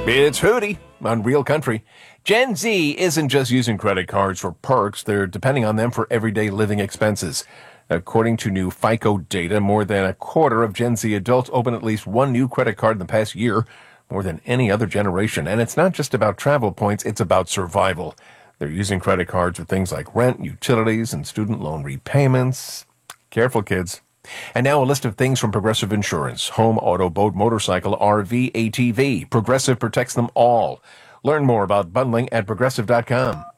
It's Hootie on Real Country. Gen Z isn't just using credit cards for perks, they're depending on them for everyday living expenses. According to new FICO data, more than a quarter of Gen Z adults open at least one new credit card in the past year, more than any other generation. And it's not just about travel points, it's about survival. They're using credit cards for things like rent, utilities, and student loan repayments. Careful, kids. And now a list of things from Progressive Insurance. Home, auto, boat, motorcycle, RV, ATV. Progressive protects them all. Learn more about bundling at Progressive.com.